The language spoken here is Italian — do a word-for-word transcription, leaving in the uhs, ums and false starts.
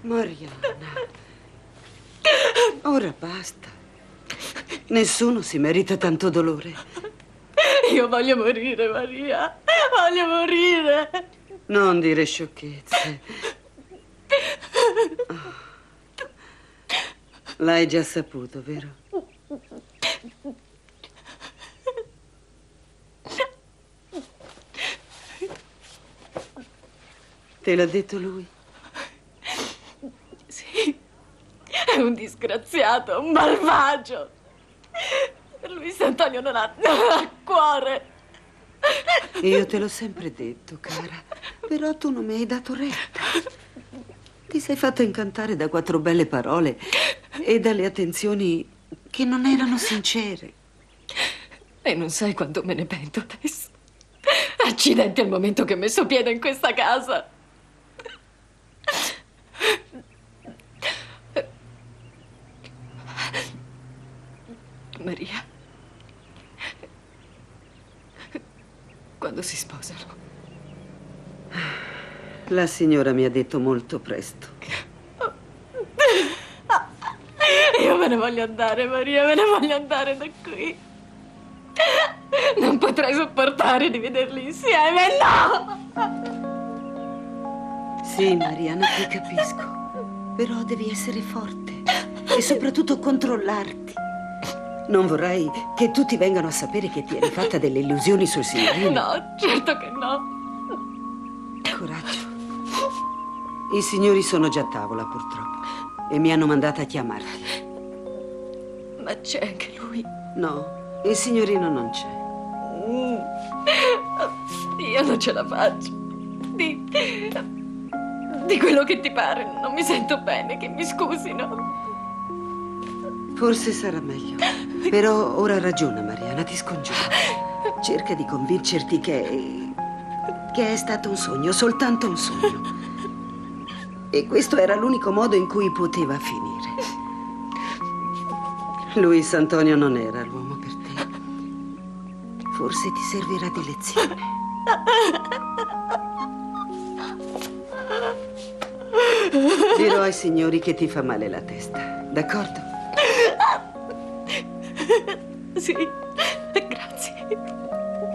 Mariana, ora basta. Nessuno si merita tanto dolore. Io voglio morire, Maria. Voglio morire. Non dire sciocchezze. Oh. L'hai già saputo, vero? Te l'ha detto lui? Sì. È un disgraziato, un malvagio. Luis Antonio non ha, non ha cuore. Io te l'ho sempre detto, cara. Però tu non mi hai dato retta. Ti sei fatta incantare da quattro belle parole e dalle attenzioni che non erano sincere. E non sai quanto me ne pento adesso. Accidenti al momento che ho messo piede in questa casa. Maria, quando si sposano? La signora mi ha detto molto presto. Io me ne voglio andare, Maria, me ne voglio andare da qui. Non potrei sopportare di vederli insieme, no! Sì, Mariana, ti capisco. Però devi essere forte e soprattutto controllarti. Non vorrai che tutti vengano a sapere che ti eri fatta delle illusioni sul signorino. No, certo che no. Coraggio. I signori sono già a tavola, purtroppo, e mi hanno mandata a chiamarti. Ma c'è anche lui? No, il signorino non c'è. Io non ce la faccio. Di... di quello che ti pare. Non mi sento bene, che mi scusino. Forse sarà meglio. Però ora ragiona, Mariana, ti scongiuro. Cerca di convincerti che... che è stato un sogno, soltanto un sogno. E questo era l'unico modo in cui poteva finire. Luis Antonio non era l'uomo per te. Forse ti servirà di lezione. Dirò ai signori che ti fa male la testa, d'accordo? Sì, grazie.